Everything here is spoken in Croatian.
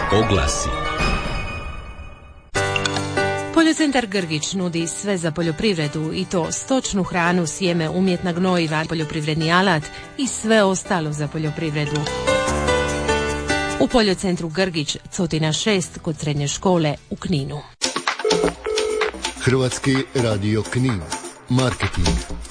Oglasi. Poljocentar Grgić nudi sve za poljoprivredu i to stočnu hranu, sjeme, umjetna gnojiva, poljoprivredni alat i sve ostalo za poljoprivredu. U Poljocentru Grgić, Cotina 6, kod srednje škole u Kninu. Hrvatski radio Knin. Marketing.